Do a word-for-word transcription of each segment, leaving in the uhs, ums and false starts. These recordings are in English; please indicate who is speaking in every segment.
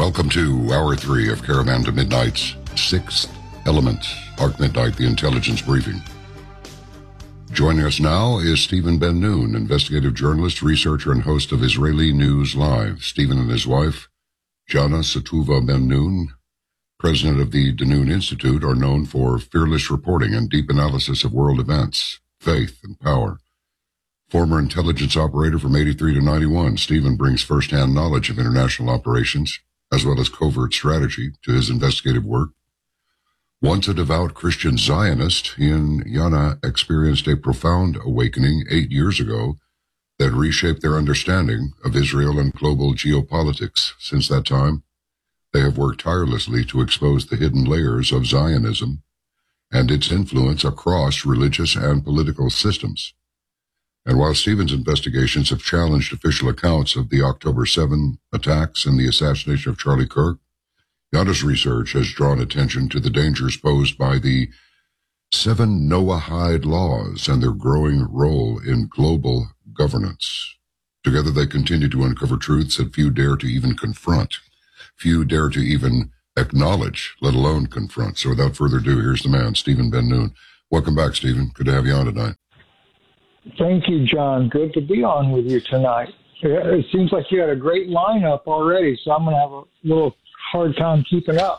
Speaker 1: Welcome to Hour three of Caravan to Midnight's Sixth Element, Arc Midnight, the Intelligence Briefing. Joining us now is Stephen Ben-Nun, investigative journalist, researcher, and host of Israeli News Live. Stephen and his wife, Jana Satuva Ben-Nun, president of the Danoon Institute, are known for fearless reporting and deep analysis of world events, faith, and power. Former intelligence operator from eighty-three to ninety-one, Stephen brings first-hand knowledge of international operations, as well as covert strategy, to his investigative work. Once a devout Christian Zionist, he and Jana experienced a profound awakening eight years ago that reshaped their understanding of Israel and global geopolitics. Since that time, they have worked tirelessly to expose the hidden layers of Zionism and its influence across religious and political systems. And while Stephen's investigations have challenged official accounts of the October seventh attacks and the assassination of Charlie Kirk, Jana's research has drawn attention to the dangers posed by the seven Noahide laws and their growing role in global governance. Together they continue to uncover truths that few dare to even confront, few dare to even acknowledge, let alone confront. So without further ado, here's the man, Stephen Ben-Nun. Welcome back, Stephen. Good to have you on tonight.
Speaker 2: Thank you, John. Good to be on with you tonight. It seems like you had a great lineup already, so I'm going to have a little hard time keeping up.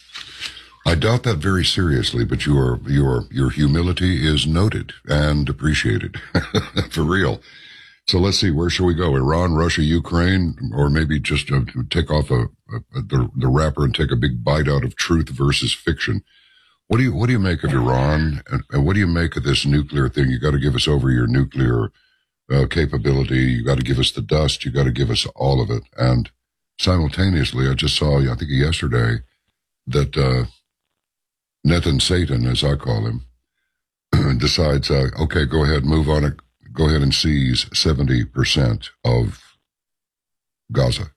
Speaker 1: I doubt that very seriously, but your your your humility is noted and appreciated, for real. So let's see, where shall we go? Iran, Russia, Ukraine, or maybe just uh, take off a, a, the the wrapper and take a big bite out of truth versus fiction. What do you what do you make of Iran, and, and what do you make of this nuclear thing? You got to give us over your nuclear uh, capability. You got to give us the dust. You got to give us all of it. And simultaneously, I just saw, I think yesterday, that uh, Nathan Satan, as I call him, decides, uh, okay, go ahead, move on it. Go ahead and seize seventy percent of Gaza.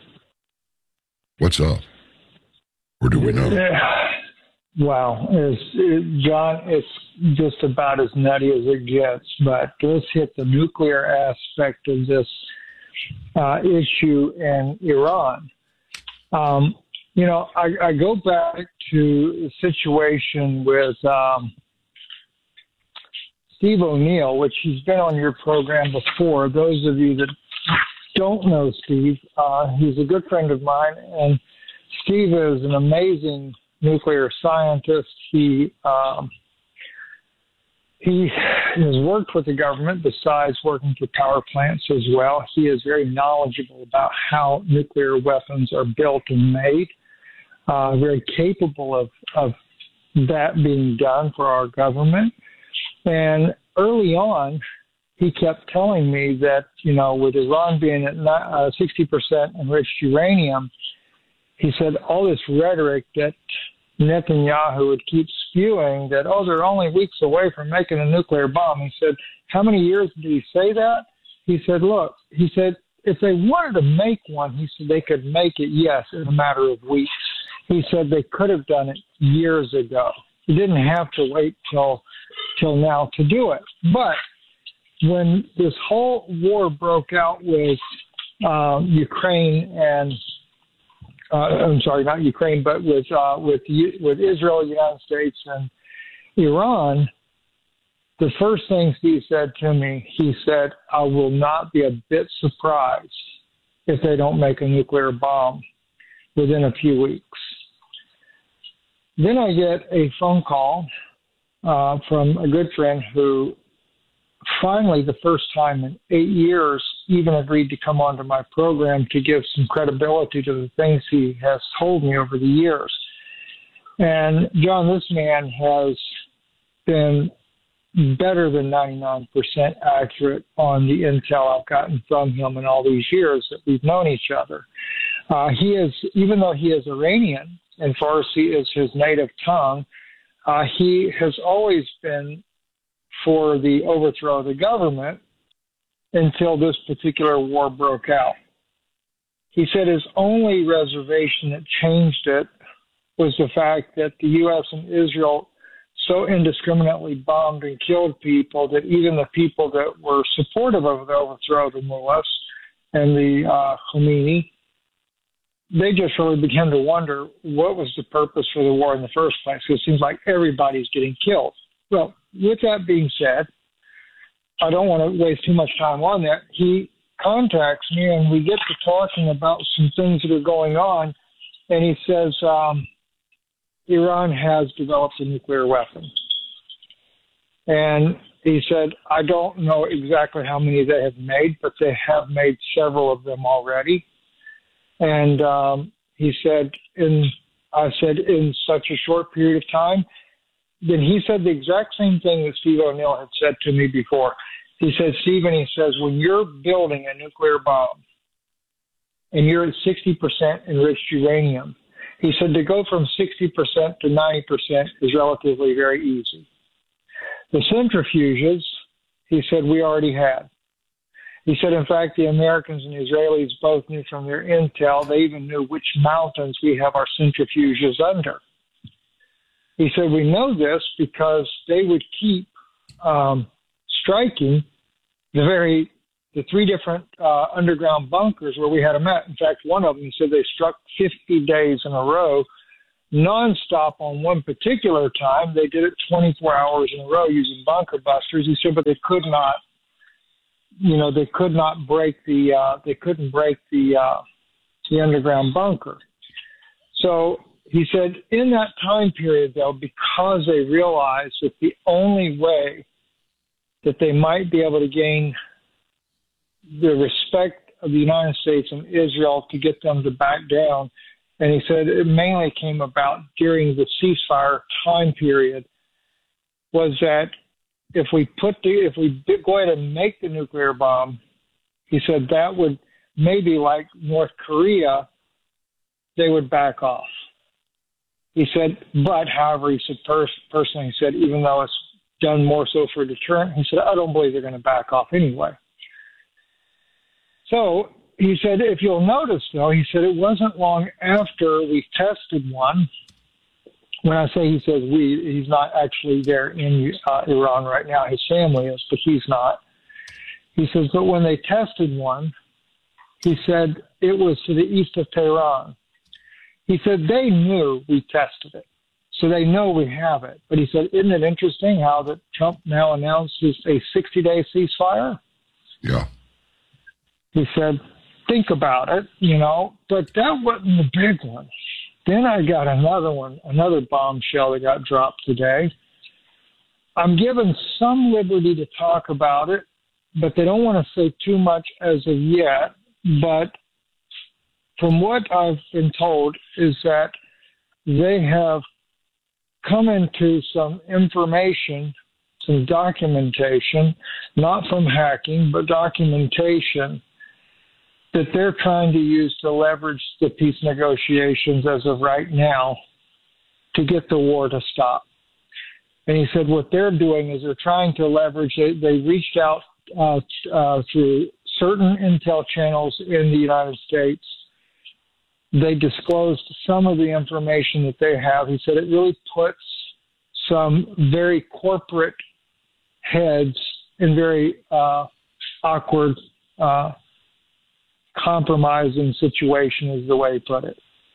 Speaker 1: What's up? Or do we know?
Speaker 2: Wow, it's, it, John, it's just about as nutty as it gets. But let's hit the nuclear aspect of this uh, issue in Iran. Um, you know, I, I go back to the situation with um, Steve O'Neill, which he's been on your program before. Those of you that don't know Steve, uh, he's a good friend of mine, and Steve is an amazing nuclear scientist. He um, he has worked with the government besides working for power plants as well. He is very knowledgeable about how nuclear weapons are built and made, uh, very capable of, of that being done for our government. And early on, he kept telling me that, you know, with Iran being at uh, sixty percent enriched uranium, he said all this rhetoric that Netanyahu would keep spewing that, oh, they're only weeks away from making a nuclear bomb. He said, how many years did he say that? He said, look, he said, if they wanted to make one, he said they could make it, yes, in a matter of weeks. He said they could have done it years ago. He didn't have to wait till till now to do it. But when this whole war broke out with uh, Ukraine and Uh, I'm sorry, not Ukraine, but with uh, with with Israel, United States, and Iran, the first things he said to me, he said, I will not be a bit surprised if they don't make a nuclear bomb within a few weeks. Then I get a phone call uh, from a good friend who finally, the first time in eight years, even agreed to come onto my program to give some credibility to the things he has told me over the years. And John, this man has been better than ninety-nine percent accurate on the intel I've gotten from him in all these years that we've known each other. Uh, he is, even though he is Iranian and Farsi is his native tongue, uh, he has always been for the overthrow of the government until this particular war broke out. He said his only reservation that changed it was the fact that the U S and Israel so indiscriminately bombed and killed people that even the people that were supportive of the overthrow of the mullahs and the uh, Khomeini they just really began to wonder what was the purpose for the war in the first place. Because it seems like everybody's getting killed. Well, with that being said, I don't want to waste too much time on that. He contacts me, and we get to talking about some things that are going on, and he says um, Iran has developed a nuclear weapon. And he said, I don't know exactly how many they have made, but they have made several of them already. And um, he said, in, I said, in such a short period of time. Then he said the exact same thing that Steve O'Neill had said to me before. He said, Stephen, he says, when you're building a nuclear bomb and you're at sixty percent enriched uranium, he said to go from sixty percent to ninety percent is relatively very easy. The centrifuges, he said, we already had. He said, in fact, the Americans and the Israelis both knew from their intel, they even knew which mountains we have our centrifuges under. He said, we know this because they would keep um, striking the very, the three different uh, underground bunkers where we had them at. In fact, one of them, he said they struck fifty days in a row, nonstop on one particular time. They did it twenty-four hours in a row using bunker busters. He said, but they could not, you know, they could not break the, uh, they couldn't break the, uh, the underground bunker. So he said in that time period, though, because they realized that the only way that they might be able to gain the respect of the United States and Israel to get them to back down, and he said it mainly came about during the ceasefire time period, was that if we put the, if we go ahead and make the nuclear bomb, he said that would maybe like North Korea, they would back off. He said, but however, he said pers- personally, he said, even though it's done more so for deterrent, he said, I don't believe they're going to back off anyway. So he said, if you'll notice, though, he said it wasn't long after we tested one. When I say he says we, he's not actually there in uh, Iran right now. His family is, but he's not. He says, but when they tested one, he said it was to the east of Tehran. He said they knew we tested it, so they know we have it. But he said, isn't it interesting how that Trump now announces a sixty-day ceasefire?
Speaker 1: Yeah.
Speaker 2: He said, think about it, you know, but that wasn't the big one. Then I got another one, another bombshell that got dropped today. I'm given some liberty to talk about it, but they don't want to say too much as of yet. But from what I've been told is that they have come into some information, some documentation, not from hacking, but documentation that they're trying to use to leverage the peace negotiations as of right now to get the war to stop. And he said what they're doing is they're trying to leverage, they, they reached out uh, uh, through certain intel channels in the United States. They disclosed some of the information that they have. He said it really puts some very corporate heads in very uh, awkward uh compromising situation is the way he put it.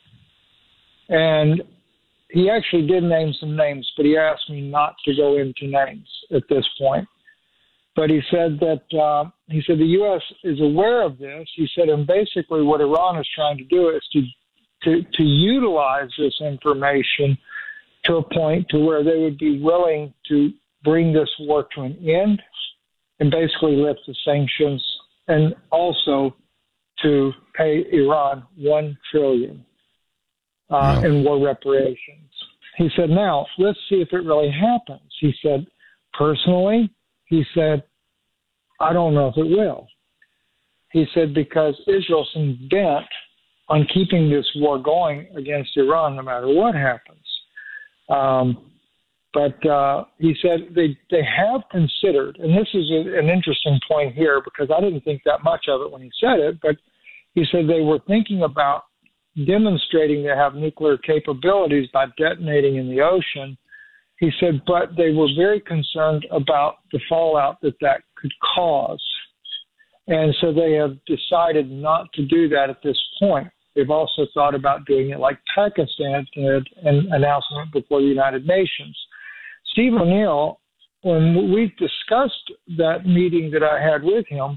Speaker 2: And he actually did name some names, but he asked me not to go into names at this point. But he said that, uh, he said the U S is aware of this. He said, and basically what Iran is trying to do is to, to, to utilize this information to a point to where they would be willing to bring this war to an end and basically lift the sanctions and also to pay Iran one trillion dollars uh, yeah. in war reparations. He said, now, let's see if it really happens. He said, personally, he said, I don't know if it will. He said, because Israel's bent on keeping this war going against Iran no matter what happens. Um, but uh, he said they, they have considered, and this is a, an interesting point here because I didn't think that much of it when he said it, but he said they were thinking about demonstrating they have nuclear capabilities by detonating in the ocean. He said, but they were very concerned about the fallout that that could cause. And so they have decided not to do that at this point. They've also thought about doing it like Pakistan did, an announcement before the United Nations. Steve O'Neill, when we discussed that meeting that I had with him,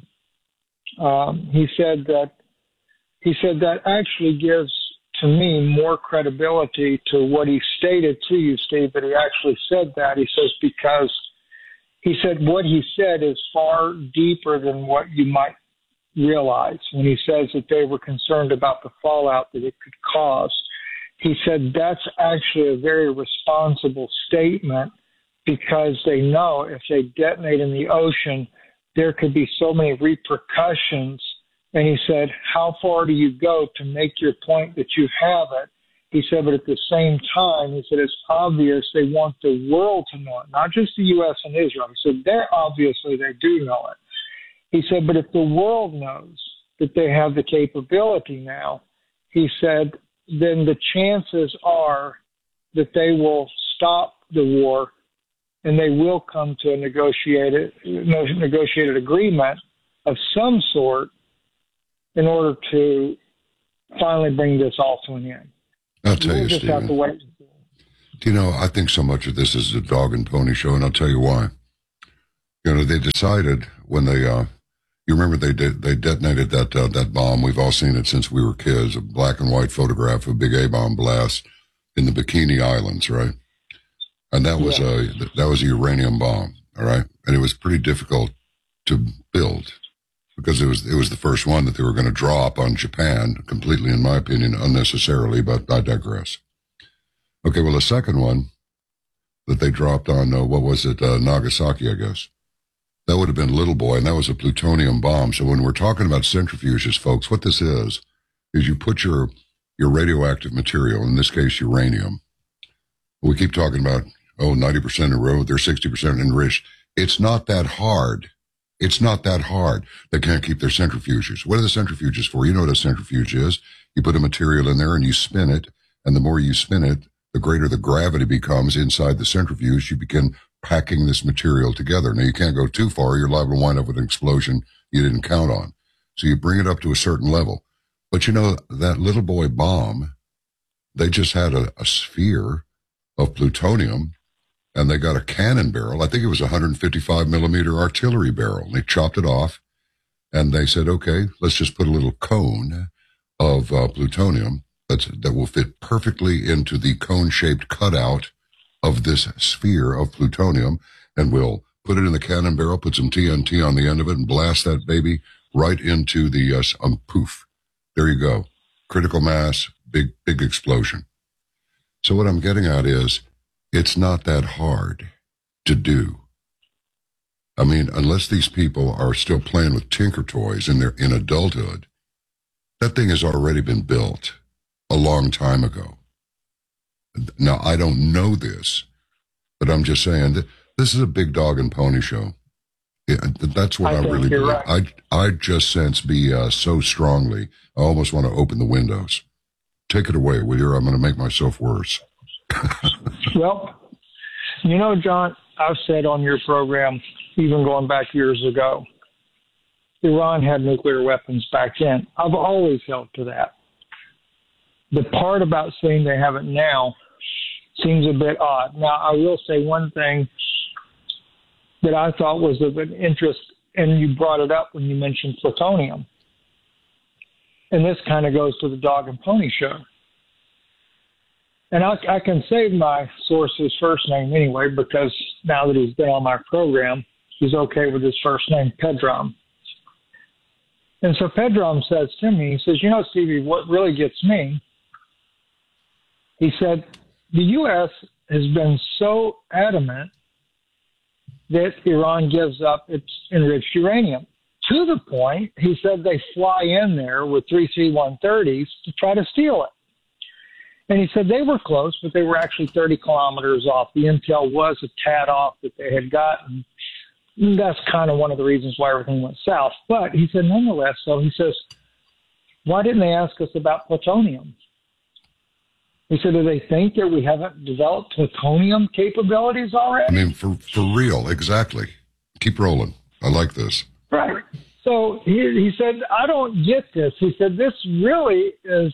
Speaker 2: um, he said that he said that actually gives to me more credibility to what he stated to you, Steve, that he actually said that. He says because he said what he said is far deeper than what you might realize when he says that they were concerned about the fallout that it could cause. He said that's actually a very responsible statement because they know if they detonate in the ocean, there could be so many repercussions. And he said, how far do you go to make your point that you have it? He said, but at the same time, he said, it's obvious they want the world to know it, not just the U S and Israel. He said, they're obviously they do know it. He said, but if the world knows that they have the capability now, he said, then the chances are that they will stop the war and they will come to a negotiated, negotiated agreement of some sort in order to finally bring this all to an end.
Speaker 1: I'll tell
Speaker 2: we'll
Speaker 1: you,
Speaker 2: just
Speaker 1: Stephen,
Speaker 2: have to wait.
Speaker 1: Do you know, I think so much of this is a dog and pony show, and I'll tell you why. You know, they decided when they, uh, you remember they did, they detonated that uh, that bomb. We've all seen it since we were kids, a black and white photograph of a big A-bomb blast in the Bikini Islands, right? And that was yeah. a that was a uranium bomb, all right? And it was pretty difficult to build because it was it was the first one that they were going to drop on Japan, completely, in my opinion, unnecessarily, but I digress. Okay, well, the second one that they dropped on, uh, what was it, uh, Nagasaki, I guess. That would have been Little Boy, and that was a plutonium bomb. So when we're talking about centrifuges, folks, what this is, is you put your, your radioactive material, in this case uranium. We keep talking about, oh, ninety percent enriched, they're sixty percent enriched. It's not that hard. It's not that hard. They can't keep their centrifuges. What are the centrifuges for? You know what a centrifuge is. You put a material in there and you spin it, and the more you spin it, the greater the gravity becomes inside the centrifuge. You begin packing this material together. Now, you can't go too far. You're liable to wind up with an explosion you didn't count on. So you bring it up to a certain level. But, you know, that Little Boy bomb, they just had a, a sphere of plutonium, and they got a cannon barrel. I think it was a one hundred fifty-five millimeter artillery barrel. And they chopped it off, and they said, okay, let's just put a little cone of uh, plutonium that's, that will fit perfectly into the cone-shaped cutout of this sphere of plutonium, and we'll put it in the cannon barrel, put some T N T on the end of it, and blast that baby right into the, uh, um, poof. There you go. Critical mass, big, big explosion. So what I'm getting at is, it's not that hard to do. I mean, unless these people are still playing with Tinker Toys in their, in adulthood, that thing has already been built a long time ago. Now, I don't know this, but I'm just saying that this is a big dog and pony show. Yeah, that's what I, I really believe. Right. I, I just sense B S so strongly, I almost want to open the windows. Take it away, will you? I'm going to make myself worse.
Speaker 2: Well, you know, John, I've said on your program, even going back years ago, Iran had nuclear weapons back then. I've always held to that. The part about saying they have it now seems a bit odd. Now, I will say one thing that I thought was of an interest, and you brought it up when you mentioned plutonium. And this kind of goes to the dog and pony show. And I, I can say my source's first name anyway, because now that he's been on my program, he's okay with his first name, Pedram. And so Pedram says to me, he says, you know, Stevie, what really gets me, he said, the U S has been so adamant that Iran gives up its enriched uranium. To the point, he said they fly in there with three C one thirties to try to steal it. And he said they were close, but they were actually thirty kilometers off. The intel was a tad off that they had gotten. And that's kind of one of the reasons why everything went south. But he said, nonetheless, so he says, why didn't they ask us about plutonium? He said, do they think that we haven't developed plutonium capabilities already?
Speaker 1: I mean, for, for real, exactly. Keep rolling. I like this.
Speaker 2: Right. So he, he said, I don't get this. He said, this really is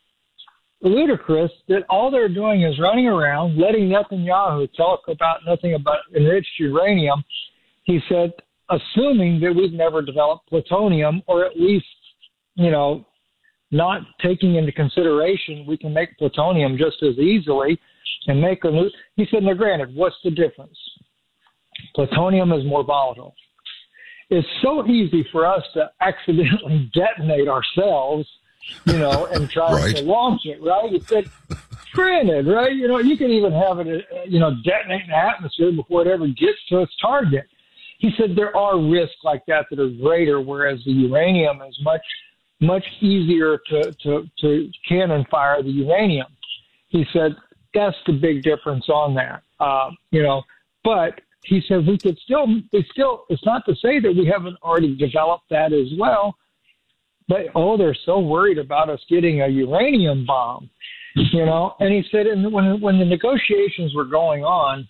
Speaker 2: ludicrous that all they're doing is running around, letting Netanyahu talk about nothing about enriched uranium. He said, assuming that we've never developed plutonium, or at least, you know, not taking into consideration we can make plutonium just as easily and make a new. He said, now granted, what's the difference? Plutonium is more volatile. It's so easy for us to accidentally detonate ourselves, you know, and try right. to launch it, right? He said, granted, right? You know, you can even have it, you know, detonate in the atmosphere before it ever gets to its target. He said there are risks like that that are greater, whereas the uranium is much, much easier to, to, to cannon fire the uranium. He said that's the big difference on that, uh, you know, but he said we could still, we still, it's not to say that we haven't already developed that as well, but, oh, they're so worried about us getting a uranium bomb, you know. And he said and when, when the negotiations were going on,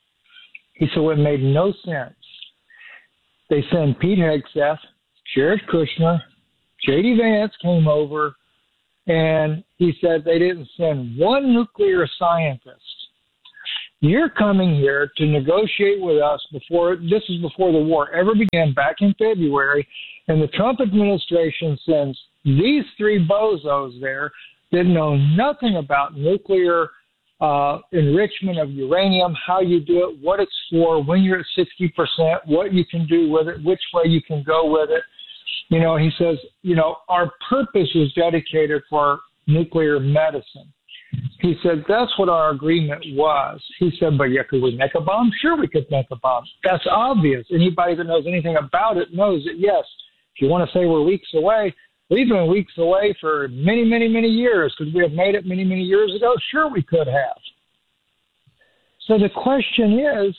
Speaker 2: he said it made no sense. They send Pete Hegseth, Jared Kushner, J D Vance came over, and he said they didn't send one nuclear scientist. You're coming here to negotiate with us before, this is before the war ever began back in February, and the Trump administration sends these three bozos there that know nothing about nuclear uh, enrichment of uranium, how you do it, what it's for, when you're at sixty percent, what you can do with it, which way you can go with it. You know, he says, you know, our purpose was dedicated for nuclear medicine. He said, that's what our agreement was. He said, but yeah, could we make a bomb? Sure, we could make a bomb. That's obvious. Anybody that knows anything about it knows that, yes, if you want to say we're weeks away, we've been weeks away for many, many, many years. Could we have made it many, many years ago? Sure, we could have. So the question is,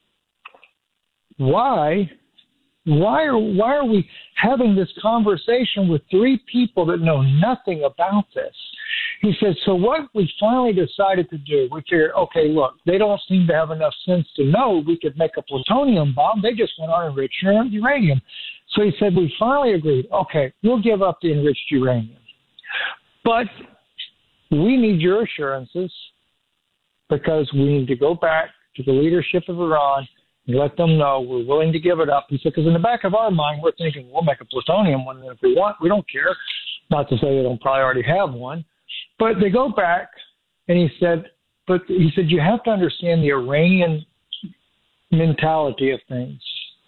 Speaker 2: why? Why are, why are we having this conversation with three people that know nothing about this? He said, so what we finally decided to do, we figured, okay, look, they don't seem to have enough sense to know we could make a plutonium bomb. They just want to enrich uranium. So he said, we finally agreed, okay, we'll give up the enriched uranium. But we need your assurances because we need to go back to the leadership of Iran and let them know we're willing to give it up. He said, because in the back of our mind, we're thinking we'll make a plutonium one if we want. We don't care. Not to say they don't probably already have one. But they go back, and he said, but he said, you have to understand the Iranian mentality of things.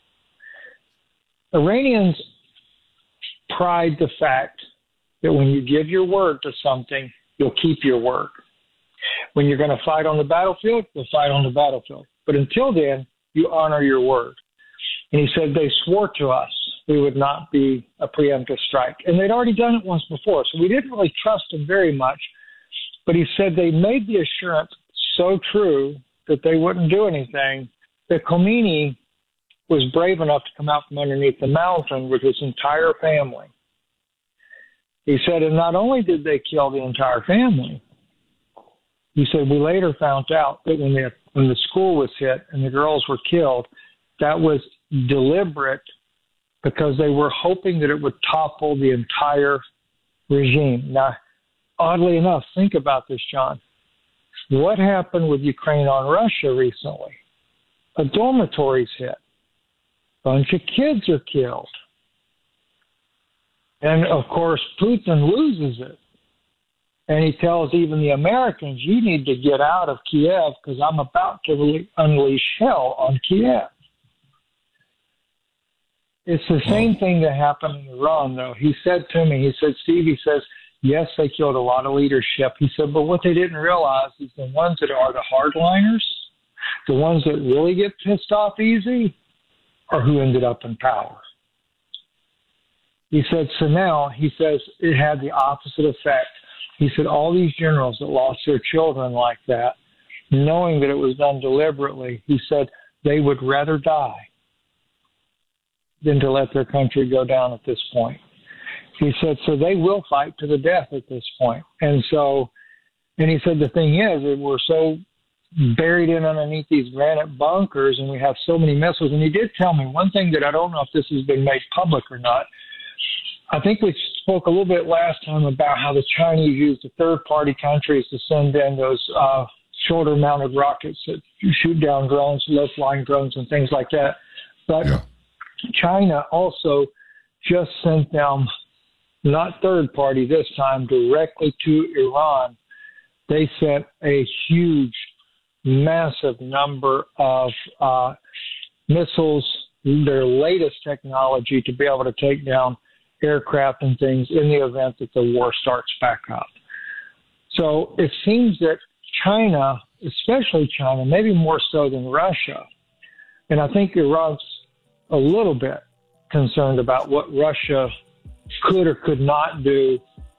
Speaker 2: Iranians pride the fact that when you give your word to something, you'll keep your word. When you're going to fight on the battlefield, you'll fight on the battlefield. But until then, you honor your word. And he said they swore to us we would not be a preemptive strike. And they'd already done it once before, so we didn't really trust them very much. But he said they made the assurance so true that they wouldn't do anything that Khomeini was brave enough to come out from underneath the mountain with his entire family. He said, and not only did they kill the entire family, he said, we later found out that when the, when the school was hit and the girls were killed, that was deliberate because they were hoping that it would topple the entire regime. Now, oddly enough, think about this, John. What happened with Ukraine on Russia recently? A dormitory's hit. A bunch of kids are killed. And, of course, Putin loses it. And he tells even the Americans, you need to get out of Kiev because I'm about to unleash hell on Kiev. It's the same thing that happened in Iran, though. He said to me, he said, Steve, he says, yes, they killed a lot of leadership. He said, but what they didn't realize is the ones that are the hardliners, the ones that really get pissed off easy, are who ended up in power. He said, so now, he says, it had the opposite effect. He said, all these generals that lost their children like that, knowing that it was done deliberately, he said, they would rather die than to let their country go down at this point. He said, so they will fight to the death at this point. And so, and he said, the thing is, that we're so buried in underneath these granite bunkers, and we have so many missiles. And he did tell me one thing that I don't know if this has been made public or not. I think we spoke a little bit last time about how the Chinese use the third-party countries to send in those uh, shoulder-mounted rockets that shoot down drones, low-flying drones, and things like that. But yeah. China also just sent them, not third-party this time, directly to Iran. They sent a huge, massive number of uh, missiles, their latest technology to be able to take down aircraft and things in the event that the war starts back up. So it seems that China, especially China, maybe more so than Russia, and I think Iran's a little bit concerned about what Russia could or could not do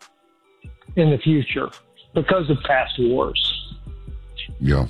Speaker 2: in the future because of past wars.
Speaker 1: Yeah.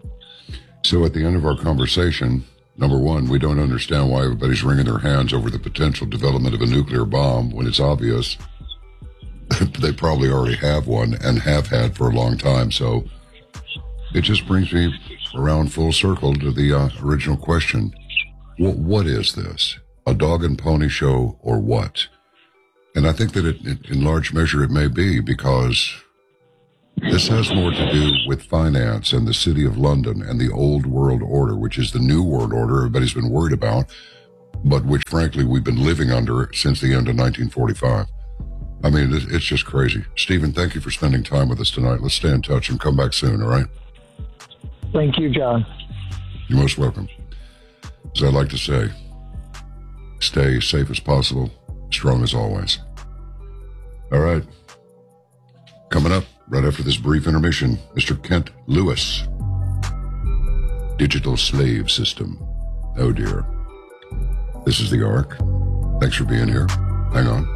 Speaker 1: So at the end of our conversation, number one, we don't understand why everybody's wringing their hands over the potential development of a nuclear bomb when it's obvious they probably already have one and have had for a long time. So it just brings me around full circle to the uh, original question. What, what is this? A dog and pony show or what? And I think that it, it, in large measure it may be, because this has more to do with finance and the City of London and the old world order, which is the new world order everybody's been worried about, but which, frankly, we've been living under since the end of nineteen forty-five. I mean, it's just crazy. Stephen, thank you for spending time with us tonight. Let's stay in touch and come back soon, all right?
Speaker 2: Thank you, John.
Speaker 1: You're most welcome. As I like to say, stay safe as possible, strong as always. All right. Coming up right after this brief intermission, Mister Kent Lewis. Digital slave system. Oh, dear. This is the Ark. Thanks for being here. Hang on.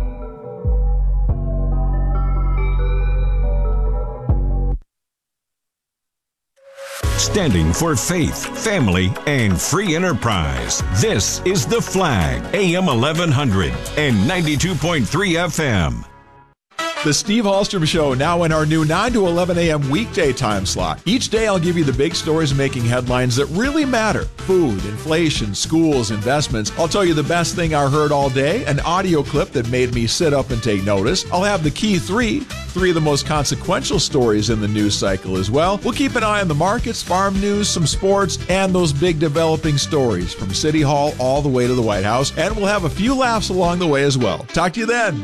Speaker 3: Standing for faith, family, and free enterprise. This is The Flag, A M eleven hundred and ninety-two point three F M.
Speaker 4: The Steve Hallstrom Show, now in our new nine to eleven a.m. weekday time slot. Each day I'll give you the big stories making headlines that really matter. Food, inflation, schools, investments. I'll tell you the best thing I heard all day, an audio clip that made me sit up and take notice. I'll have the key three, three of the most consequential stories in the news cycle as well. We'll keep an eye on the markets, farm news, some sports, and those big developing stories from City Hall all the way to the White House. And we'll have a few laughs along the way as well. Talk to you then.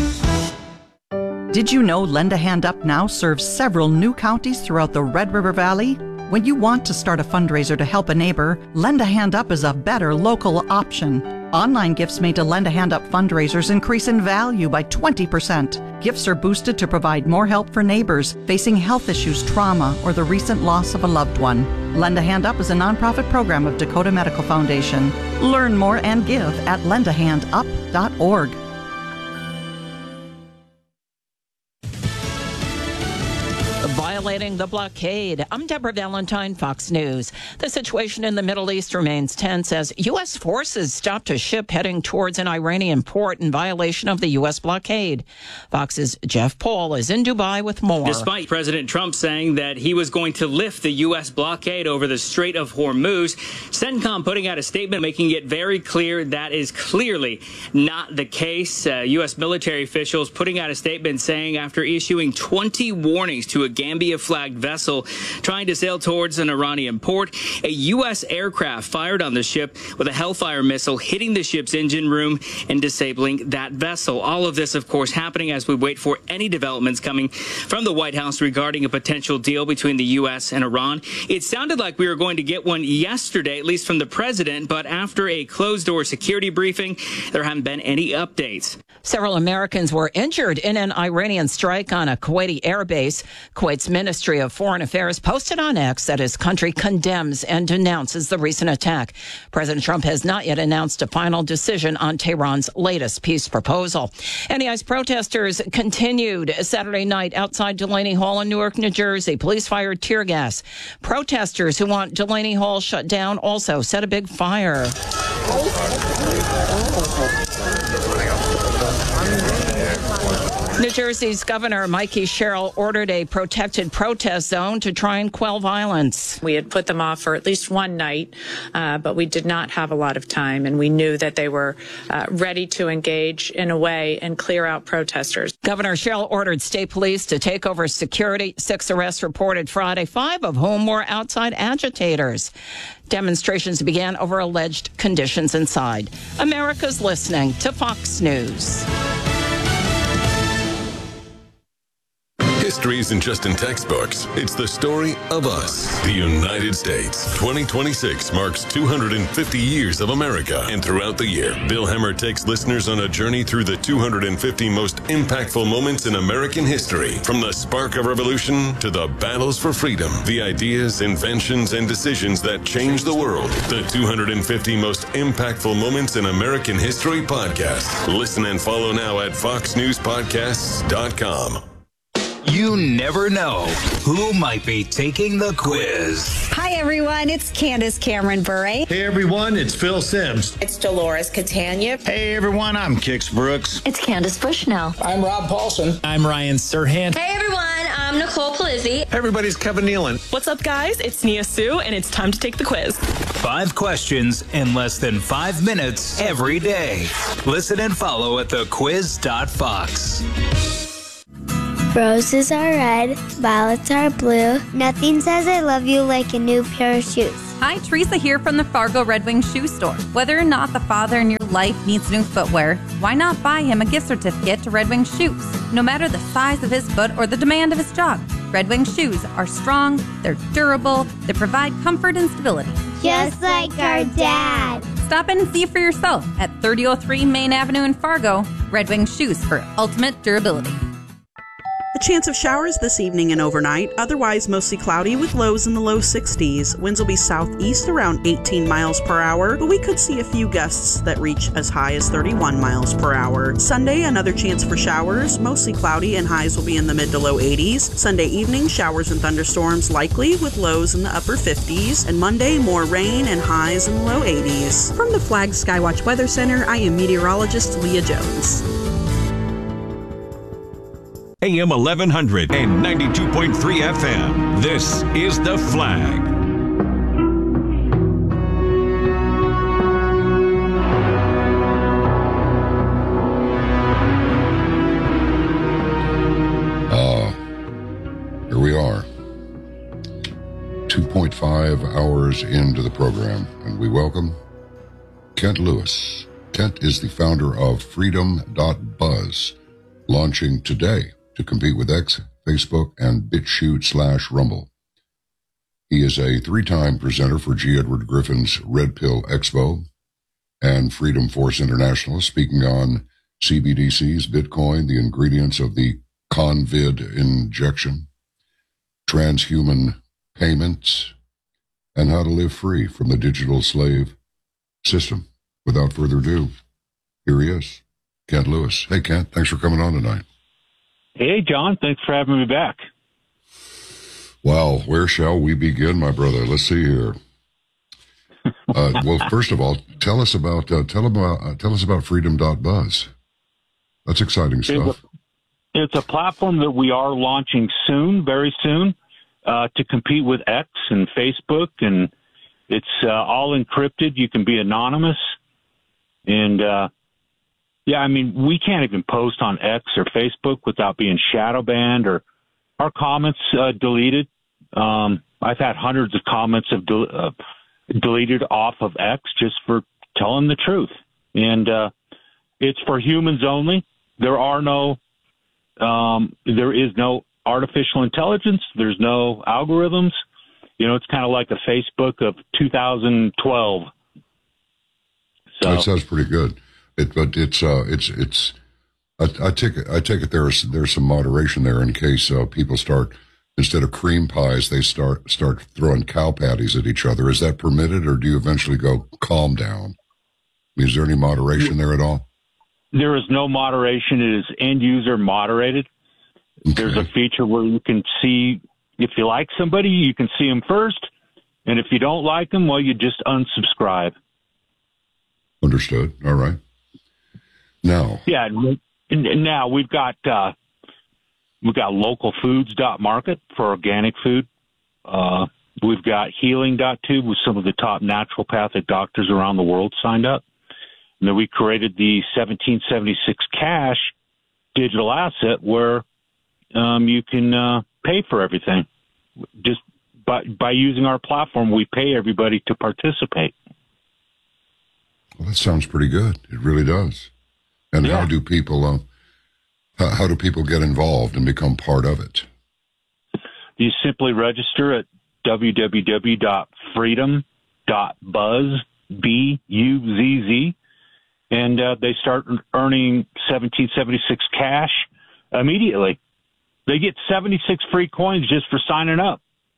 Speaker 5: Did you know Lend a Hand Up now serves several new counties throughout the Red River Valley? When you want to start a fundraiser to help a neighbor, Lend a Hand Up is a better local option. Online gifts made to Lend a Hand Up fundraisers increase in value by twenty percent. Gifts are boosted to provide more help for neighbors facing health issues, trauma, or the recent loss of a loved one. Lend a Hand Up is a nonprofit program of Dakota Medical Foundation. Learn more and give at lend a hand up dot org.
Speaker 6: Violating the blockade. I'm Deborah Valentine, Fox News. The situation in the Middle East remains tense as U S forces stopped a ship heading towards an Iranian port in violation of the U S blockade. Fox's Jeff Paul is in Dubai with more.
Speaker 7: Despite President Trump saying that he was going to lift the U S blockade over the Strait of Hormuz, CENTCOM putting out a statement making it very clear that is clearly not the case. Uh, U S military officials putting out a statement saying after issuing twenty warnings to a Gambia-flagged vessel trying to sail towards an Iranian port, a U S aircraft fired on the ship with a Hellfire missile, hitting the ship's engine room and disabling that vessel. All of this, of course, happening as we wait for any developments coming from the White House regarding a potential deal between the U S and Iran. It sounded like we were going to get one yesterday, at least from the president, but after a closed-door security briefing, there haven't been any updates.
Speaker 6: Several Americans were injured in an Iranian strike on a Kuwaiti airbase. Kuwait's Ministry of Foreign Affairs posted on X that his country condemns and denounces the recent attack. President Trump has not yet announced a final decision on Tehran's latest peace proposal. N E I's protesters continued Saturday night outside Delaney Hall in Newark, New Jersey. Police fired tear gas. Protesters who want Delaney Hall shut down also set a big fire. New Jersey's Governor Mikey Sherrill ordered a protected protest zone to try and quell violence.
Speaker 8: We had put them off for at least one night, uh, but we did not have a lot of time, and we knew that they were uh, ready to engage in a way and clear out protesters.
Speaker 6: Governor Sherrill ordered state police to take over security. Six arrests reported Friday, five of whom were outside agitators. Demonstrations began over alleged conditions inside. America's listening to Fox News.
Speaker 9: History isn't just in textbooks. It's the story of us, the United States. twenty twenty-six marks two hundred fifty years of America. And throughout the year, Bill Hemmer takes listeners on a journey through the two hundred fifty most impactful moments in American history. From the spark of revolution to the battles for freedom, the ideas, inventions, and decisions that changed the world. The two hundred fifty most impactful moments in American history podcast. Listen and follow now at fox news podcasts dot com.
Speaker 10: You never know who might be taking the quiz.
Speaker 11: Hi, everyone. It's Candace Cameron Bure.
Speaker 12: Hey, everyone. It's Phil Sims.
Speaker 13: It's Dolores Catania.
Speaker 14: Hey, everyone. I'm Kix Brooks.
Speaker 15: It's Candace Bushnell.
Speaker 16: I'm Rob Paulson.
Speaker 17: I'm Ryan Serhant.
Speaker 18: Hey, everyone. I'm Nicole Palizzi.
Speaker 19: Hey, everybody's Kevin Nealon.
Speaker 20: What's up, guys? It's Nia Sue, and it's time to take the quiz.
Speaker 10: Five questions in less than five minutes every day. Listen and follow at the quiz dot fox.
Speaker 21: Roses are red, violets are blue. Nothing says I love you like a new pair of shoes.
Speaker 22: Hi, Teresa here from the Fargo Red Wing Shoe Store. Whether or not the father in your life needs new footwear, why not buy him a gift certificate to Red Wing Shoes? No matter the size of his foot or the demand of his job, Red Wing Shoes are strong, they're durable, they provide comfort and stability.
Speaker 21: Just like our dad.
Speaker 22: Stop in and see for yourself at thirty oh three Main Avenue in Fargo. Red Wing Shoes for ultimate durability.
Speaker 23: A chance of showers this evening and overnight, otherwise mostly cloudy with lows in the low sixties. Winds will be southeast around eighteen miles per hour, but we could see a few gusts that reach as high as thirty-one miles per hour. Sunday, another chance for showers, mostly cloudy and highs will be in the mid to low eighties. Sunday evening, showers and thunderstorms likely with lows in the upper fifties. And Monday, more rain and highs in the low eighties. From the Flag Skywatch Weather Center, I am meteorologist Leah Jones.
Speaker 3: A M eleven hundred and ninety-two point three F M. This is The Flag.
Speaker 1: Ah, here we are. two point five hours into the program, and we welcome Kent Lewis. Kent is the founder of freedom dot buzz, launching today to compete with X, Facebook, and BitChute slash Rumble. He is a three-time presenter for G. Edward Griffin's Red Pill Expo and Freedom Force International, speaking on C B D Cs, Bitcoin, the ingredients of the COVID injection, transhuman payments, and how to live free from the digital slave system. Without further ado, here he is, Kent Lewis. Hey, Kent, thanks for coming on tonight.
Speaker 24: Hey, John. Thanks for having me back.
Speaker 1: Wow. Where shall we begin, my brother? Let's see here. Uh, well, first of all, tell us about uh, tell about uh, tell us about freedom dot buzz. That's exciting stuff.
Speaker 24: It's a, it's a platform that we are launching soon, very soon, uh, to compete with X and Facebook, and it's uh, all encrypted. You can be anonymous, and uh, yeah, I mean, we can't even post on X or Facebook without being shadow banned or our comments uh, deleted. Um, I've had hundreds of comments of del- uh, deleted off of X just for telling the truth. And uh, it's for humans only. There are no, um, there is no artificial intelligence. There's no algorithms. You know, it's kind of like a Facebook of two thousand twelve.
Speaker 1: So that sounds pretty good. It, but it's uh, it's it's. I, I take it. I take it. There's there's some moderation there in case uh, people start, instead of cream pies, they start start throwing cow patties at each other. Is that permitted, or do you eventually go calm down? Is there any moderation there at all?
Speaker 24: There is no moderation. It is end user moderated. Okay. There's a feature where you can see if you like somebody, you can see them first, and if you don't like them, well, you just unsubscribe.
Speaker 1: Understood. All right. Now,
Speaker 24: yeah. Now we've got uh, we've got local foods dot market for organic food. Uh, we've got healing dot tube with some of the top naturopathic doctors around the world signed up. And then we created the seventeen seventy-six Cash digital asset where um, you can uh, pay for everything. Just by, by using our platform, we pay everybody to participate.
Speaker 1: Well, that sounds pretty good. It really does. And yeah. how do people uh, how, how do people get involved and become part of it?
Speaker 24: You simply register at w w w dot freedom dot buzz, B U Z Z, and uh, they start earning seventeen seventy-six Cash immediately. They get seventy-six free coins just for signing up.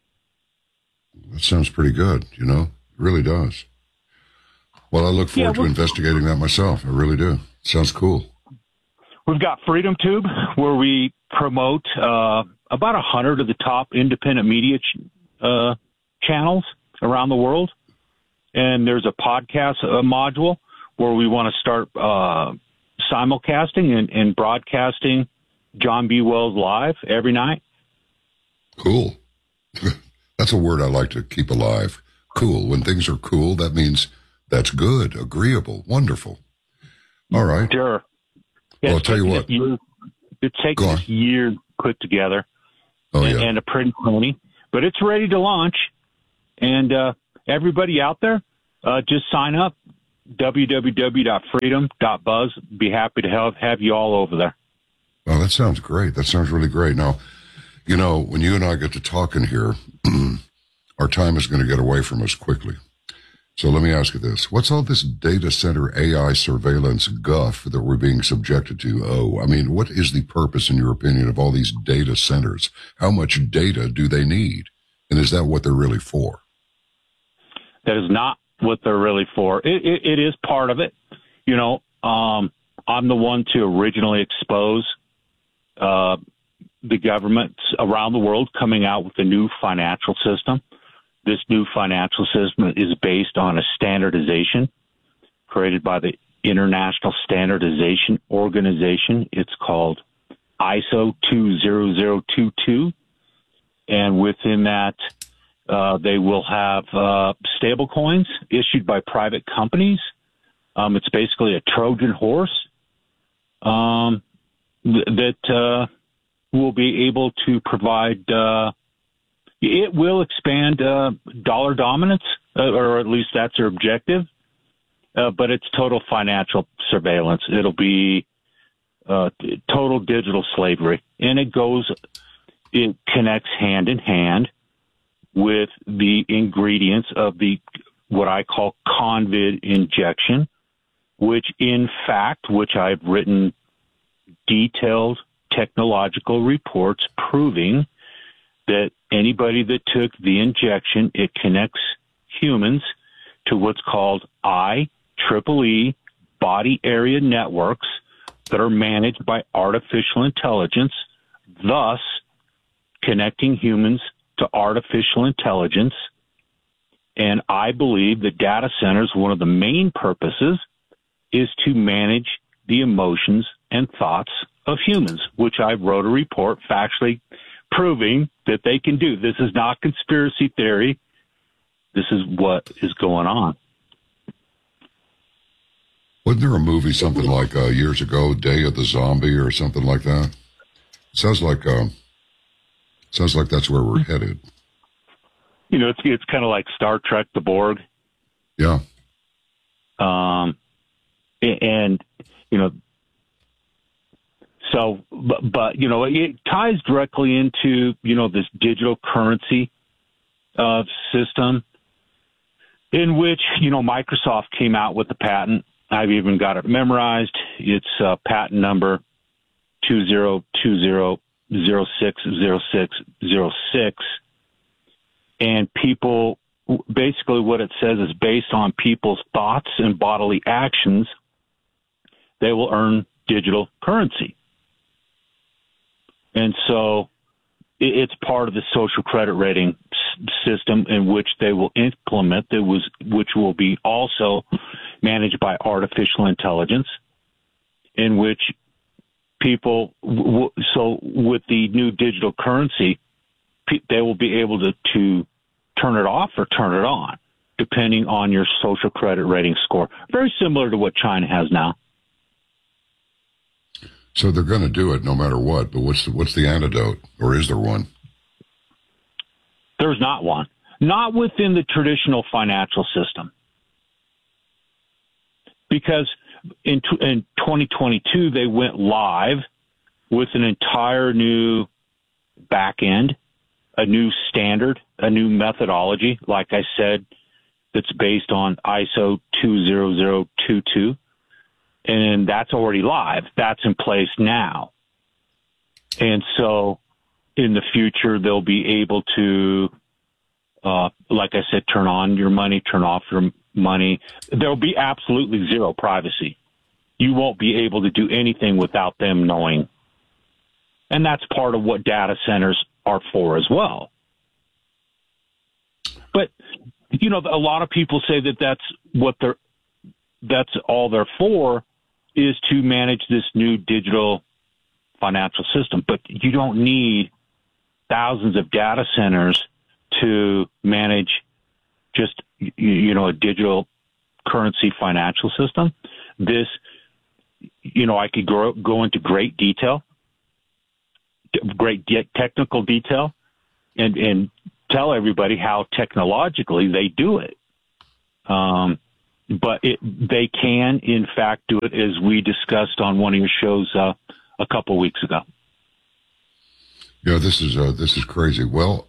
Speaker 1: That sounds pretty good, you know? It really does. Well, I look forward yeah, to investigating that myself. I really do. Sounds cool.
Speaker 24: We've got Freedom Tube, where we promote uh, about a hundred of the top independent media ch- uh, channels around the world. And there's a podcast uh, module where we want to start uh, simulcasting and, and broadcasting John B. Wells live every night.
Speaker 1: Cool. That's a word I like to keep alive. Cool. When things are cool, that means that's good, agreeable, wonderful. All right.
Speaker 24: Sure. Yeah,
Speaker 1: well, I'll tell you what.
Speaker 24: Years, it takes us years to put together
Speaker 1: oh,
Speaker 24: and,
Speaker 1: yeah.
Speaker 24: and a pretty pony, but it's ready to launch. And uh, everybody out there, uh, just sign up, w w w dot freedom dot buzz. Be happy to have, have you all over there.
Speaker 1: Oh, that sounds great. That sounds really great. Now, you know, when you and I get to talking here, our time is going to get away from us quickly. So let me ask you this. What's all this data center A I surveillance guff that we're being subjected to? Oh, I mean, what is the purpose, in your opinion, of all these data centers? How much data do they need? And is that what they're really for?
Speaker 24: That is not what they're really for. It, it, it is part of it. You know, um, I'm the one to originally expose uh, the governments around the world coming out with a new financial system. This new financial system is based on a standardization created by the International Standardization Organization. It's called I S O two zero zero two two. And within that, uh, they will have uh, stable coins issued by private companies. Um, it's basically a Trojan horse um, th- that uh, will be able to provide uh, it will expand uh, dollar dominance, uh, or at least that's their objective, uh, but it's total financial surveillance. It'll be uh, total digital slavery. And it goes, it connects hand in hand with the ingredients of the what I call convid injection, which in fact, which I've written detailed technological reports proving that anybody that took the injection, it connects humans to what's called I triple E body area networks that are managed by artificial intelligence, thus connecting humans to artificial intelligence. And I believe the data centers, one of the main purposes is to manage the emotions and thoughts of humans, which I wrote a report factually proving that they can do. This is not conspiracy theory. This is what is going on.
Speaker 1: Wasn't there a movie something like uh, years ago, Day of the Zombie or something like that? Sounds like uh, sounds like that's where we're headed.
Speaker 24: You know, it's it's kind of like Star Trek: The Borg.
Speaker 1: Yeah.
Speaker 24: Um, and you know. So, but, but, you know, it ties directly into, you know, this digital currency uh, system in which, you know, Microsoft came out with the patent. I've even got it memorized. It's uh, patent number two zero two zero zero six zero six zero six. And people, basically what it says is based on people's thoughts and bodily actions, they will earn digital currency. And so it's part of the social credit rating system in which they will implement, that was, which will be also managed by artificial intelligence, in which people, w- so with the new digital currency, pe- they will be able to, to turn it off or turn it on, depending on your social credit rating score. Very similar to what China has now.
Speaker 1: So they're going to do it no matter what, but what's the, what's the antidote, or is there one?
Speaker 24: There's not one. Not within the traditional financial system. Because in, in twenty twenty-two, they went live with an entire new back end, a new standard, a new methodology, like I said, that's based on I S O two thousand twenty-two. And that's already live. That's in place now. And so in the future, they'll be able to, uh, like I said, turn on your money, turn off your money. There'll be absolutely zero privacy. You won't be able to do anything without them knowing. And that's part of what data centers are for as well. But, you know, a lot of people say that that's what they're, that's all they're for, is to manage this new digital financial system. But you don't need thousands of data centers to manage just, you know, a digital currency financial system. This, you know, I could go, go into great detail, great de- technical detail, and, and tell everybody how technologically they do it. Um, But it, they can, in fact, do it, as we discussed on one of your shows uh, a couple weeks ago.
Speaker 1: Yeah, this is uh, this is crazy. Well,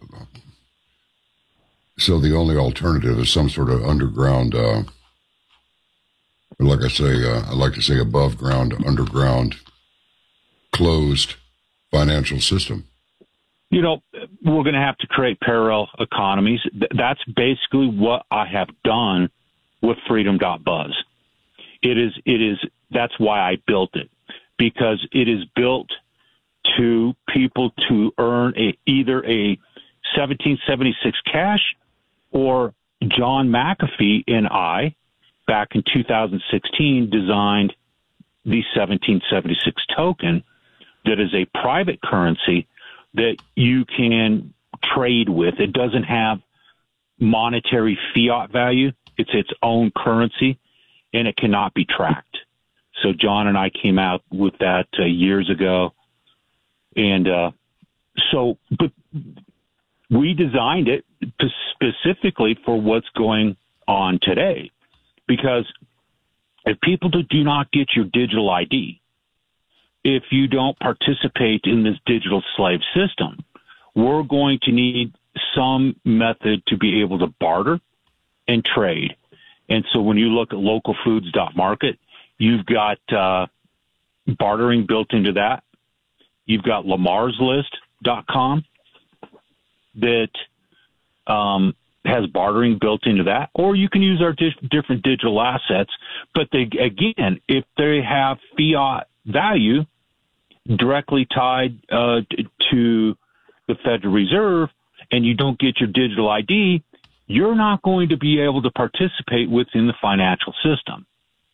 Speaker 1: so the only alternative is some sort of underground, uh, like I say, uh, I like to say above ground, underground, closed financial system.
Speaker 24: You know, we're going to have to create parallel economies. That's basically what I have done with freedom dot buzz. It is, it is, that's why I built it, because it is built to people to earn a, either a seventeen seventy-six cash, or John McAfee and I, back in two thousand sixteen, designed the seventeen seventy-six token that is a private currency that you can trade with. It doesn't have monetary fiat value. It's its own currency, and it cannot be tracked. So John and I came out with that uh, years ago. And uh, so, but we designed it specifically for what's going on today. Because if people do not get your digital I D, if you don't participate in this digital slave system, we're going to need some method to be able to barter and trade. And so when you look at local foods dot market, you've got uh, bartering built into that. You've got lamars list dot com that um, has bartering built into that. Or you can use our di- different digital assets. But they, again, if they have fiat value directly tied uh, to the Federal Reserve, and you don't get your digital I D, you're not going to be able to participate within the financial system.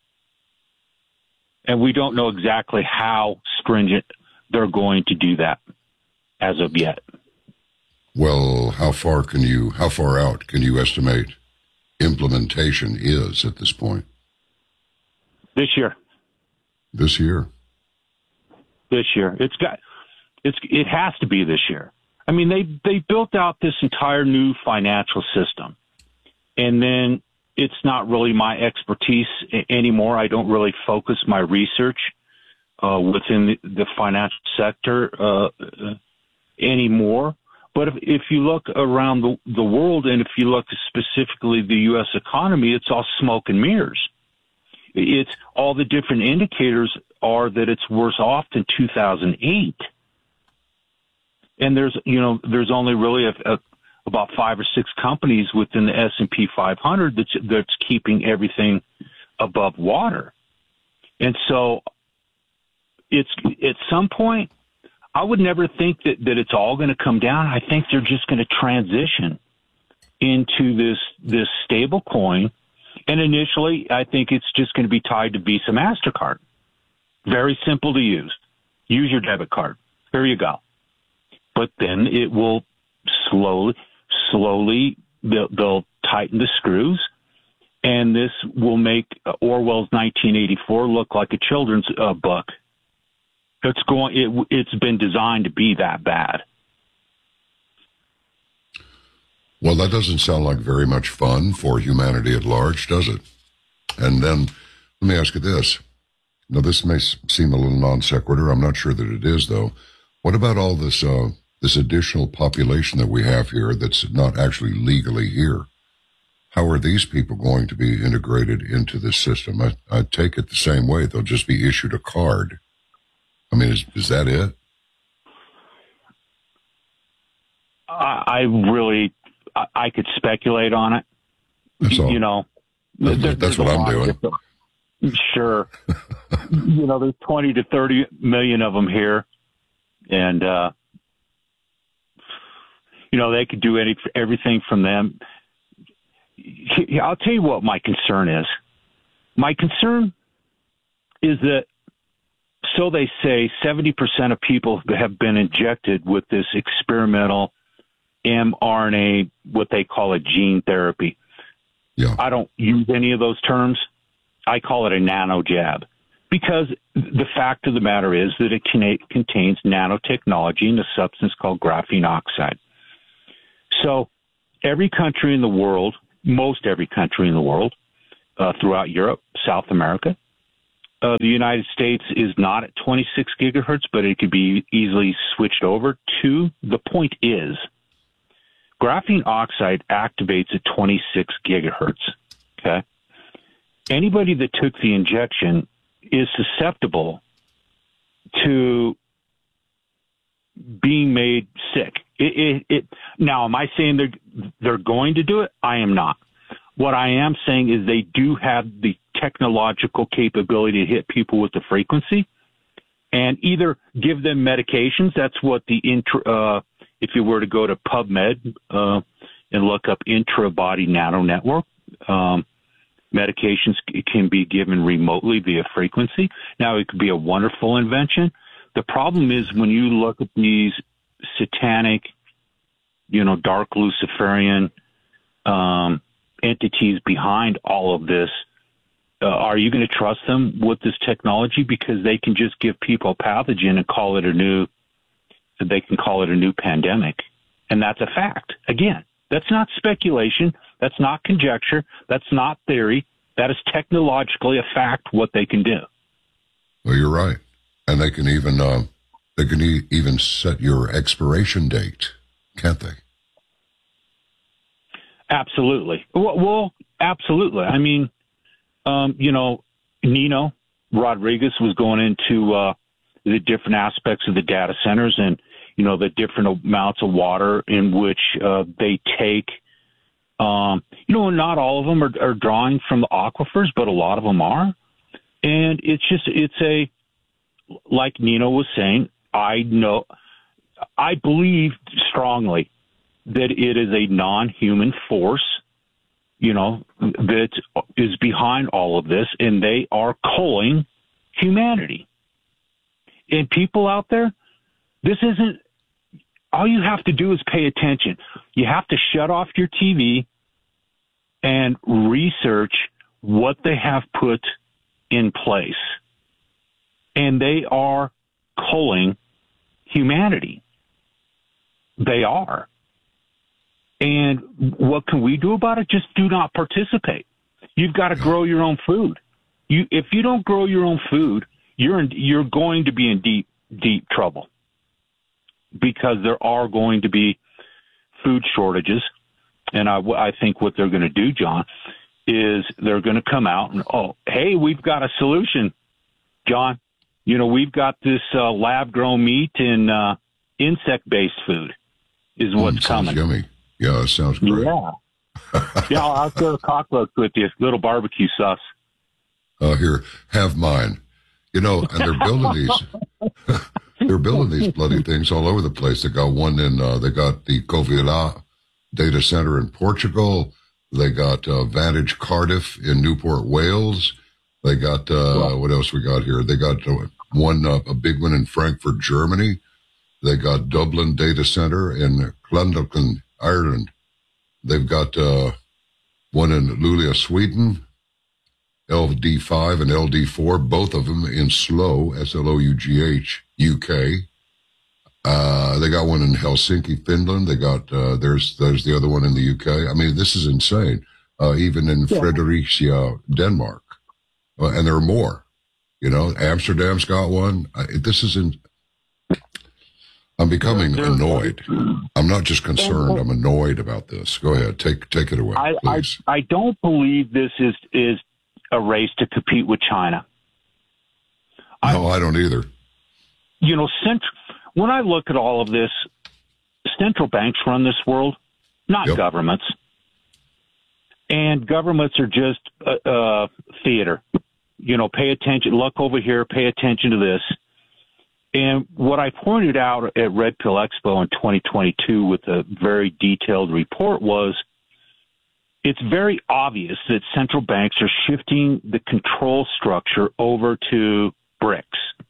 Speaker 24: And we don't know exactly how stringent they're going to do that as of yet.
Speaker 1: Well, how far can you, how far out can you estimate implementation is at this point?
Speaker 24: This year.
Speaker 1: This year.
Speaker 24: This year. It's got, it's, it has to be this year. I mean, they, they built out this entire new financial system, and then it's not really my expertise anymore. I don't really focus my research uh, within the, the financial sector uh, anymore. But if, if you look around the, the world, and if you look specifically the U S economy, it's all smoke and mirrors. It's all the different indicators are that it's worse off than two thousand eight. And there's, you know, there's only really a, a, about five or six companies within the S and P five hundred that's, that's keeping everything above water. And so it's, at some point, I would never think that, that it's all going to come down. I think they're just going to transition into this, this stable coin. And initially, I think it's just going to be tied to Visa MasterCard. Very simple to use. use your debit card. Here you go. But then it will slowly, slowly, they'll, they'll tighten the screws, and this will make Orwell's nineteen eighty-four look like a children's uh, book. It's going. It, it's been designed to be that bad.
Speaker 1: Well, that doesn't sound like very much fun for humanity at large, does it? And then let me ask you this. Now, this may seem a little non sequitur. I'm not sure that it is, though. What about all this uh, this additional population that we have here that's not actually legally here? How are these people going to be integrated into this system? I, I take it the same way. They'll just be issued a card. I mean, is, is that it?
Speaker 24: I, I really, I, I could speculate on it.
Speaker 1: That's all.
Speaker 24: You know,
Speaker 1: that,
Speaker 24: there,
Speaker 1: that's what I'm doing.
Speaker 24: Sure. You know, there's twenty to thirty million of them here. And, uh, you know, they could do any everything from them. I'll tell you what my concern is. My concern is that, so they say, seventy percent of people have been injected with this experimental mRNA, what they call a gene therapy.
Speaker 1: Yeah.
Speaker 24: I don't use any of those terms. I call it a nano jab, because the fact of the matter is that it can, contains nanotechnology in a substance called graphene oxide. So every country in the world, most every country in the world, uh, throughout Europe, South America, uh, the United States is not at twenty-six gigahertz, but it could be easily switched over to. The point is, graphene oxide activates at twenty-six gigahertz. Okay. Anybody that took the injection is susceptible to being made sick. It, it, it, now, am I saying they're, they're going to do it? I am not. What I am saying is they do have the technological capability to hit people with the frequency and either give them medications. That's what the, intra, uh, if you were to go to PubMed uh, and look up intra-body nano network, um, medications can be given remotely via frequency. Now, it could be a wonderful invention. The problem is when you look at these satanic, you know, dark Luciferian um, entities behind all of this, uh, are you going to trust them with this technology? Because they can just give people a pathogen and call it a new, they can call it a new pandemic. And that's a fact. Again, that's not speculation. That's not conjecture. That's not theory. That is technologically a fact what they can do.
Speaker 1: Well, you're right. And they can even uh, they can e- even set your expiration date, can't they?
Speaker 24: Absolutely. Well, well absolutely. I mean, um, you know, Nino Rodriguez was going into uh, the different aspects of the data centers and, you know, the different amounts of water in which uh, they take. Um, you know, not all of them are, are drawing from the aquifers, but a lot of them are. And it's just, it's a, like Nino was saying, I know, I believe strongly that it is a non-human force, you know, that is behind all of this, and they are culling humanity. And people out there, this isn't, all you have to do is pay attention. You have to shut off your T V and research what they have put in place. And they are culling humanity. They are. And what can we do about it? Just do not participate. You've got to grow your own food. You, if you don't grow your own food, you're in, you're going to be in deep, deep trouble, because there are going to be food shortages. And I, I think what they're going to do, John, is they're going to come out and, oh, hey, we've got a solution, John. You know, we've got this uh, lab-grown meat and uh, insect-based food is what's
Speaker 1: mm,
Speaker 24: coming.
Speaker 1: Yummy. Yeah, it sounds great.
Speaker 24: Yeah. Yeah, I'll throw a cockroach with you, little barbecue sauce.
Speaker 1: Uh, here, have mine. You know, and they're building these. They're building these bloody things all over the place. They got one in, uh, they got the Covilhã data center in Portugal. They got uh, Vantage Cardiff in Newport, Wales. They got, uh, what else we got here? They got uh, one, uh, a big one in Frankfurt, Germany. They got Dublin Data Center in Clondalkin, Ireland. They've got uh, one in Luleå, Sweden, L D five and L D four, both of them in Slough, S L O U G H, U K. Uh, they got one in Helsinki, Finland. They got, uh, there's, there's the other one in the U K. I mean, this is insane. Uh, even in yeah. Fredericia, Denmark. Uh, and there are more. You know, Amsterdam's got one. I, this isn't, I'm becoming annoyed. I'm not just concerned. I'm annoyed about this. Go ahead. Take, take it away,
Speaker 24: I,
Speaker 1: please.
Speaker 24: I, I don't believe this is, is a race to compete with China.
Speaker 1: No, I, I don't either.
Speaker 24: You know, cent- when I look at all of this, central banks run this world, not yep. governments. And governments are just uh, uh, theater. You know, pay attention, look over here, pay attention to this. And what I pointed out at Red Pill Expo in twenty twenty-two with a very detailed report was it's very obvious that central banks are shifting the control structure over to BRICS.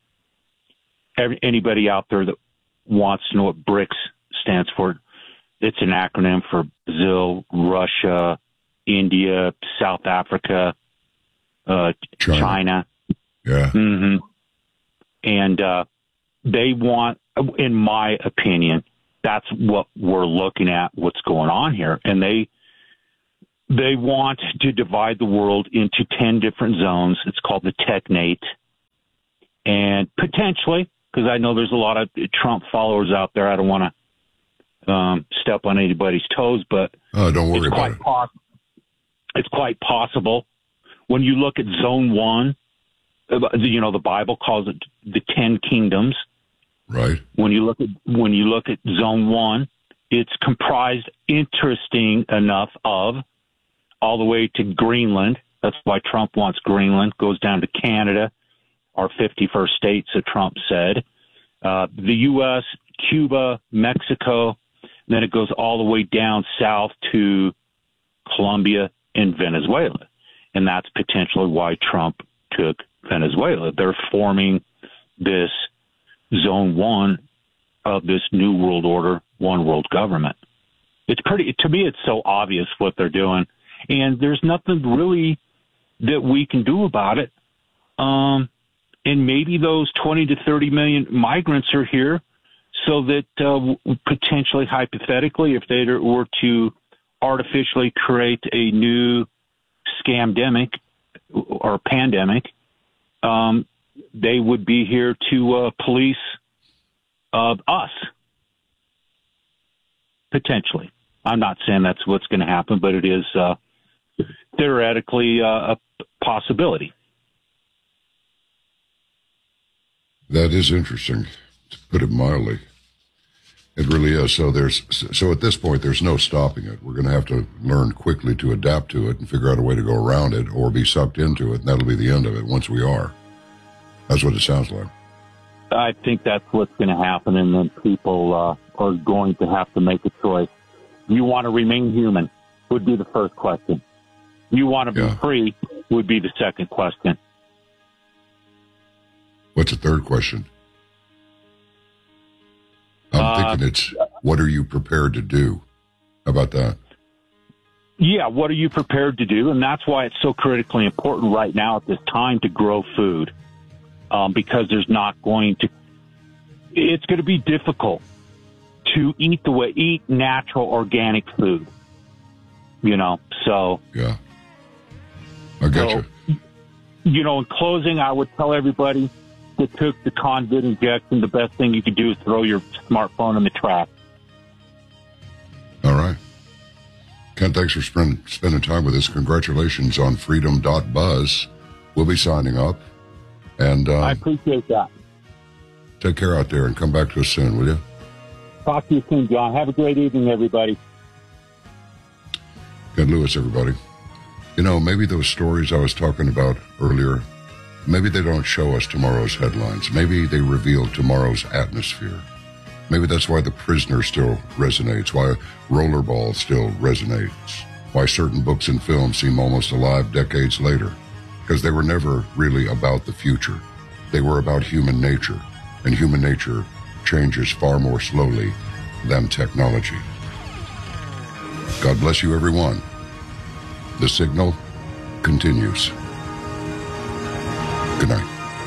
Speaker 24: Every, anybody out there that wants to know what BRICS stands for, it's an acronym for Brazil, Russia, India, South Africa, uh, China. China.
Speaker 1: Yeah.
Speaker 24: Mm-hmm. And uh, they want, in my opinion, that's what we're looking at, what's going on here. And they they want to divide the world into ten different zones. It's called the Technate. And potentially, because I know there's a lot of Trump followers out there, I don't want to um, step on anybody's toes, but
Speaker 1: oh, don't worry
Speaker 24: it's
Speaker 1: about
Speaker 24: quite
Speaker 1: it.
Speaker 24: Pos- it's quite possible. When you look at Zone One, you know the Bible calls it the Ten Kingdoms.
Speaker 1: Right.
Speaker 24: When you look at when you look at Zone One, it's comprised, interesting enough, of all the way to Greenland. That's why Trump wants Greenland. Goes down to Canada, our fifty-first states, that Trump said. Uh, the U S, Cuba, Mexico, and then it goes all the way down south to Colombia and Venezuela. And that's potentially why Trump took Venezuela. They're forming this Zone One of this new world order, one world government. It's pretty, to me, it's so obvious what they're doing. And there's nothing really that we can do about it. Um, and maybe those twenty to thirty million migrants are here so that uh, potentially, hypothetically, if they were to artificially create a new scamdemic or pandemic, um, they would be here to uh, police uh, us, potentially. I'm not saying that's what's going to happen, but it is uh, theoretically uh, a possibility.
Speaker 1: That is interesting, to put it mildly. It really is. So there's so at this point, there's no stopping it. We're going to have to learn quickly to adapt to it and figure out a way to go around it or be sucked into it, and that'll be the end of it once we are. That's what it sounds like.
Speaker 24: I think that's what's going to happen, and then people uh, are going to have to make a choice. You want to remain human would be the first question. You want to be yeah. free would be the second question.
Speaker 1: What's the third question? I'm uh, thinking it's, what are you prepared to do? How about that?
Speaker 24: Yeah, what are you prepared to do? And that's why it's so critically important right now at this time to grow food. Um, because there's not going to, it's going to be difficult to eat the way, eat natural organic food. You know, so.
Speaker 1: Yeah. I got
Speaker 24: so,
Speaker 1: you.
Speaker 24: You know, in closing, I would tell everybody that took the Convid injection, the best thing you could do is throw your smartphone in the trash.
Speaker 1: All right. Ken, thanks for spend, spending time with us. Congratulations on freedom dot buzz. We'll be signing up. And um,
Speaker 24: I appreciate that.
Speaker 1: Take care out there and come back to us soon, will you?
Speaker 24: Talk to you soon, John. Have a great evening, everybody.
Speaker 1: Ken Lewis, everybody. You know, maybe those stories I was talking about earlier, maybe they don't show us tomorrow's headlines. Maybe they reveal tomorrow's atmosphere. Maybe that's why The Prisoner still resonates, why Rollerball still resonates, why certain books and films seem almost alive decades later, because they were never really about the future. They were about human nature, and human nature changes far more slowly than technology. God bless you, everyone. The signal continues. Good night.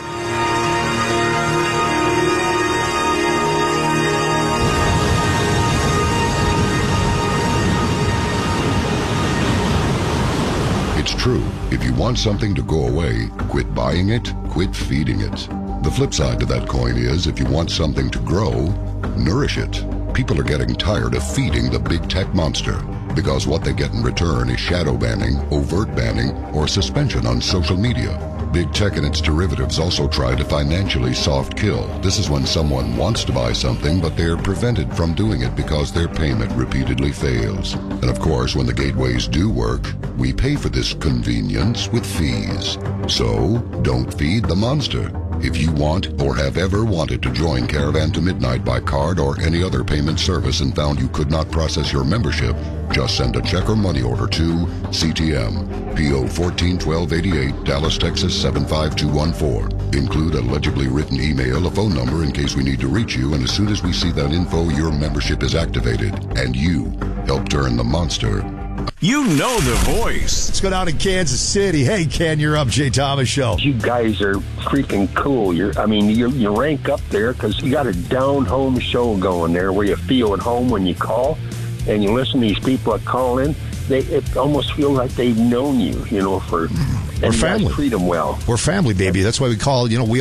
Speaker 1: It's true. If you want something to go away, quit buying it, quit feeding it. The flip side to that coin is, if you want something to grow, nourish it. People are getting tired of feeding the big tech monster, because what they get in return is shadow banning, overt banning, or suspension on social media. Big tech and its derivatives also try to financially soft kill. This is when someone wants to buy something, but they're prevented from doing it because their payment repeatedly fails. And of course, when the gateways do work, we pay for this convenience with fees. So, don't feed the monster. If you want or have ever wanted to join Caravan to Midnight by card or any other payment service and found you could not process your membership, just send a check or money order to C T M, P O fourteen twelve eighty-eight, Dallas, Texas seven five two one four. Include a legibly written email, a phone number in case we need to reach you, and as soon as we see that info, your membership is activated, and you help turn the monster.
Speaker 3: You know the voice.
Speaker 13: Let's go down to Kansas City. Hey, Ken, you're up. Jay Thomas Show.
Speaker 15: You guys are freaking cool. You're, I mean, you you rank up there because you got a down-home show going there where you feel at home when you call, and you listen to these people that call in. They it almost feel like they've known you, you know, for
Speaker 13: We're
Speaker 15: and you
Speaker 13: family.
Speaker 15: guys treat them well.
Speaker 13: We're family, baby. That's why we call, you know, we